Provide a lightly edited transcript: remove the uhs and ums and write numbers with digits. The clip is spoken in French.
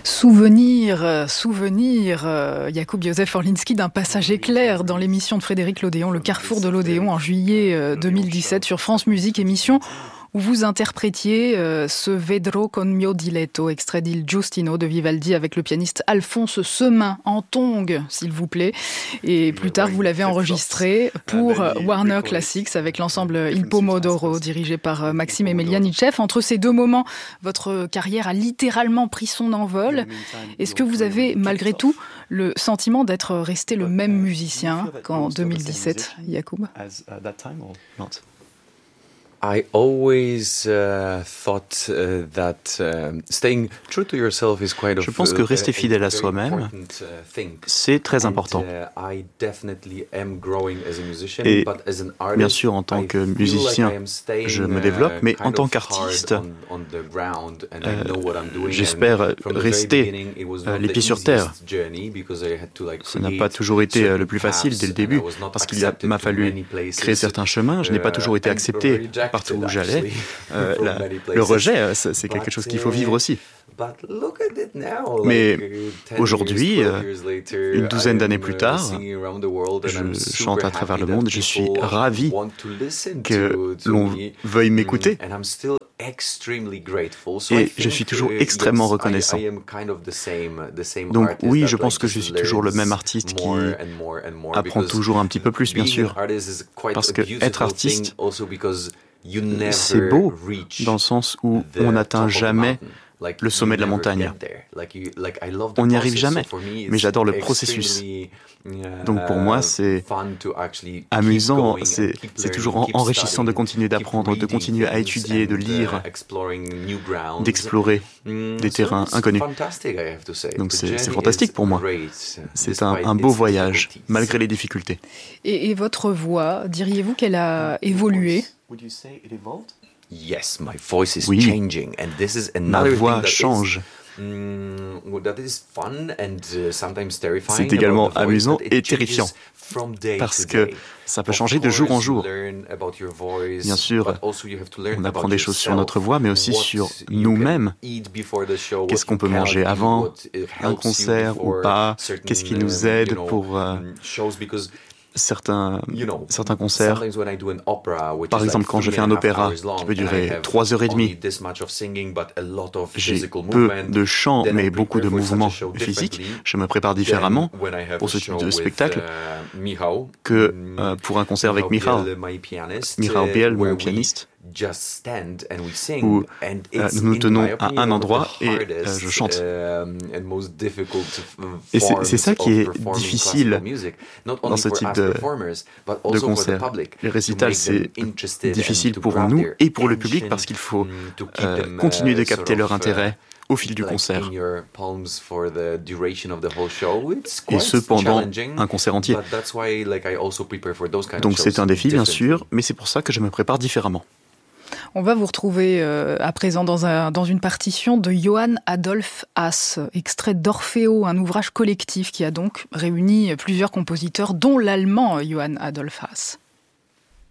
Souvenir, Jakub Józef Orliński d'un passage éclair dans l'émission de Frédéric Lodéon, Le Carrefour de l'Odéon, en juillet 2017 sur France Musique, émission où vous interprétiez ce Vedrò con mio diletto, extrait d'Il Giustino de Vivaldi avec le pianiste Alphonse Semin en tongue, s'il vous plaît. Et plus tard, vous l'avez enregistré pour Warner Classics avec l'ensemble Il Pomodoro, dirigé par Maxime Emelianitchev. Entre ces deux moments, votre carrière a littéralement pris son envol. Est-ce que vous avez, malgré tout, le sentiment d'être resté le même musicien qu'en 2017, Jakub? I always thought that staying true to yourself is quite. Je pense que rester fidèle à soi-même, c'est très important. Et bien sûr, en tant que musicien, je me développe, mais en tant qu'artiste, j'espère rester les pieds sur terre. Ça n'a pas toujours été le plus facile dès le début, parce qu'il m'a fallu créer certains chemins. Je n'ai pas toujours été accepté partout où j'allais. Le rejet, c'est quelque chose qu'il faut vivre aussi. Mais aujourd'hui, une douzaine d'années plus tard, je chante à travers le monde. Je suis ravi que l'on veuille m'écouter. Et je suis toujours extrêmement reconnaissant. Donc oui, je pense que je suis toujours le même artiste qui apprend toujours un petit peu plus, bien sûr. Parce que être artiste, c'est beau dans le sens où on n'atteint jamais le sommet de la montagne. On n'y arrive jamais, mais j'adore le processus. Donc pour moi, c'est amusant, c'est toujours enrichissant de continuer d'apprendre, de continuer à étudier, de lire, d'explorer des terrains inconnus. Donc c'est fantastique pour moi. C'est un beau voyage, malgré les difficultés. Et votre voix, diriez-vous qu'elle a évolué ? Yes, my voice is oui, changing, and this is ma voix change. C'est également amusant et terrifiant, parce que ça peut changer de jour en jour. Bien sûr, on apprend des choses sur notre voix, mais aussi sur nous-mêmes. Qu'est-ce qu'on peut manger avant un concert ou pas? Qu'est-ce qui nous aide pour certains concerts. Par exemple, quand je fais un opéra qui peut durer 3h30, j'ai peu de chant, mais beaucoup de mouvements physiques. Je me prépare différemment pour ce type de spectacle que pour un concert avec Michal Biel, mon pianiste, où nous nous tenons à un endroit et je chante. Et c'est ça qui est difficile dans ce type de concert. Les récitals, c'est difficile pour nous et pour le public parce qu'il faut continuer de capter leur intérêt au fil du concert. Et ce, pendant un concert entier. Donc c'est un défi, bien sûr, mais c'est pour ça que je me prépare différemment. On va vous retrouver à présent dans une partition de Johann Adolph Haas, extrait d'Orfeo, un ouvrage collectif qui a donc réuni plusieurs compositeurs, dont l'allemand Johann Adolph Haas.